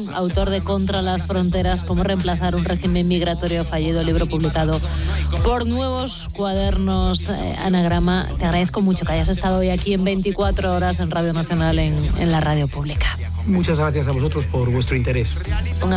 León, autor de Contra las fronteras, cómo reemplazar un régimen migratorio fallido, libro publicado por Nuevos Cuadernos Anagrama. Te agradezco mucho que hayas estado hoy aquí en 24 horas en Radio Nacional, en la radio pública. Muchas gracias a vosotros por vuestro interés.